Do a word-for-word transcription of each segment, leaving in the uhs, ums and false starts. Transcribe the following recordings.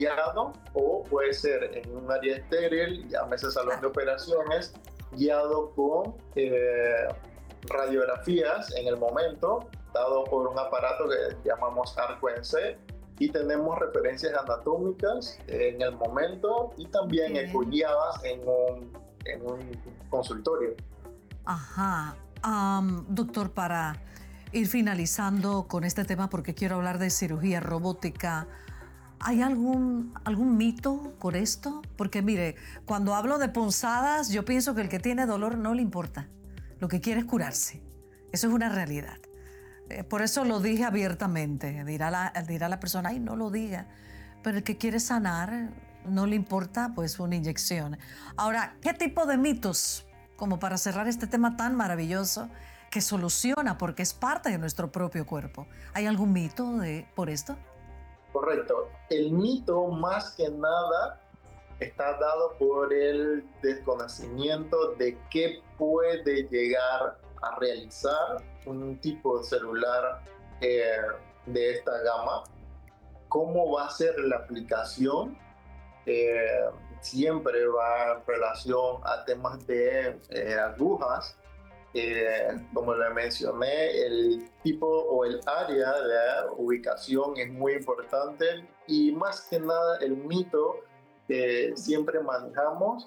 guiado o puede ser en un área estéril, llámese salón de operaciones, guiado con eh, radiografías en el momento, dado por un aparato que llamamos arco en C, y tenemos referencias anatómicas en el momento y también Okay. ecoguiadas en un, en un consultorio. Ajá. Am, doctor, para ir finalizando con este tema, porque quiero hablar de cirugía robótica, ¿hay algún, algún mito con esto? Porque mire, cuando hablo de punzadas, yo pienso que el que tiene dolor no le importa. Lo que quiere es curarse. Eso es una realidad. Eh, por eso lo dije abiertamente. Dirá la, dirá la persona, ay, no lo diga. Pero el que quiere sanar, no le importa, pues, una inyección. Ahora, ¿qué tipo de mitos, como para cerrar este tema tan maravilloso, que soluciona porque es parte de nuestro propio cuerpo? ¿Hay algún mito de, por esto? Correcto. El mito, más que nada, está dado por el desconocimiento de qué puede llegar a realizar un tipo de celular eh, de esta gama, cómo va a ser la aplicación. Eh, siempre va en relación a temas de eh, agujas. Eh, como le mencioné, el tipo o el área de ubicación es muy importante, y más que nada el mito que siempre manejamos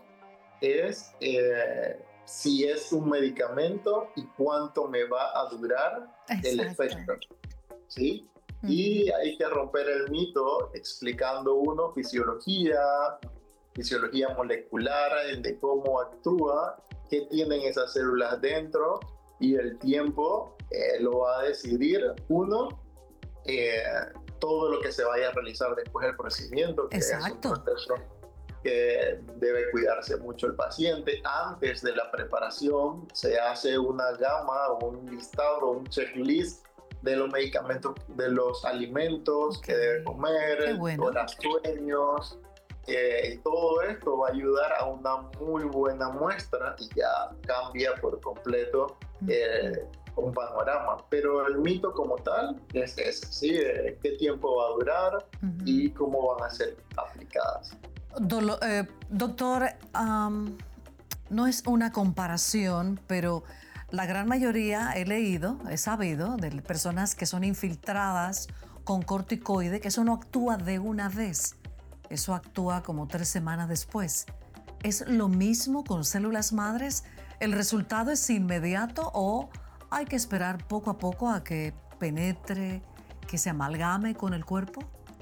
es eh, si es un medicamento y cuánto me va a durar el Exacto. efecto, ¿sí? Ujú. Y hay que romper el mito explicando uno fisiología, fisiología molecular, de cómo actúa, qué tienen esas células dentro, y el tiempo eh, lo va a decidir uno, eh, todo lo que se vaya a realizar después del procedimiento, que Exacto. es un proceso que debe cuidarse mucho el paciente. Antes de la preparación se hace una gama, un listado, un checklist de los medicamentos, de los alimentos Ok. que debe comer, Qué bueno. horas, sueños, eh, y todo esto va a ayudar a una muy buena muestra y ya cambia por completo eh, un panorama. Pero el mito como tal es ese, ¿sí? Eh, qué tiempo va a durar Ujú. y cómo van a ser aplicadas. Dolo- eh, doctor, um, no es una comparación, pero la gran mayoría he leído, he sabido de personas que son infiltradas con corticoide, que eso no actúa de una vez, eso actúa como tres semanas después. ¿Es lo mismo con células madres? ¿El resultado es inmediato o hay que esperar poco a poco a que penetre, que se amalgame con el cuerpo?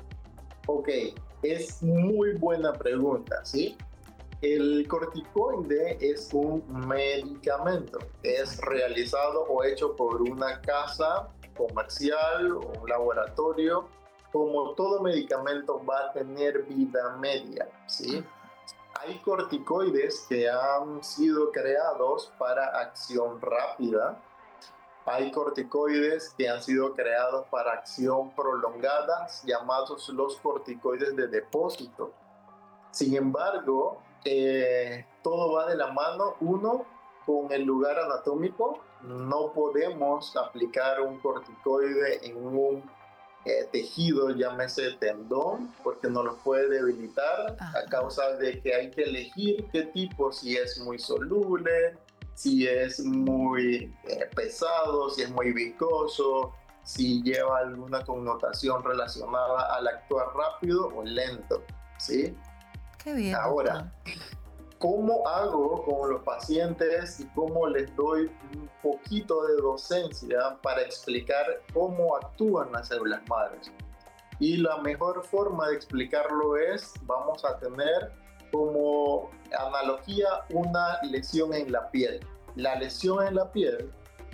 Ok, es muy buena pregunta, ¿sí? El corticoide es un medicamento, es realizado o hecho por una casa comercial o un laboratorio. Como todo medicamento va a tener vida media, ¿sí? Hay corticoides que han sido creados para acción rápida. Hay corticoides que han sido creados para acción prolongada, llamados los corticoides de depósito. Sin embargo, eh, todo va de la mano, uno, con el lugar anatómico. No podemos aplicar un corticoide en un eh, tejido, llámese tendón, porque nos lo puede debilitar, Ajá. a causa de que hay que elegir qué tipo, si es muy soluble, si es muy eh, pesado, si es muy viscoso, si lleva alguna connotación relacionada al actuar rápido o lento, ¿sí? Qué bien, Ahora, doctor. ¿cómo hago con los pacientes y cómo les doy un poquito de docencia para explicar cómo actúan las células madres? Y la mejor forma de explicarlo es, vamos a tener como analogía una lesión en la piel. La lesión en la piel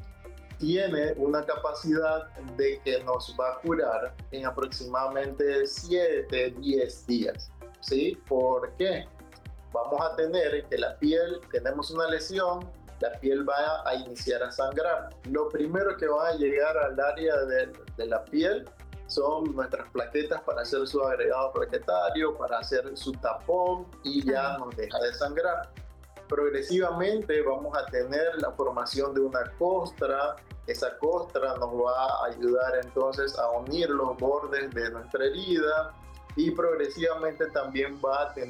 tiene una capacidad de que nos va a curar en aproximadamente siete a diez días, ¿sí? ¿Por qué? Vamos a tener que la piel, tenemos una lesión, la piel va a iniciar a sangrar. Lo primero que va a llegar al área de, de la piel son nuestras plaquetas para hacer su agregado plaquetario, para hacer su tapón, y ya nos deja de sangrar. Progresivamente vamos a tener la formación de una costra. Esa costra nos va a ayudar entonces a unir los bordes de nuestra herida. y progresivamente también va a tener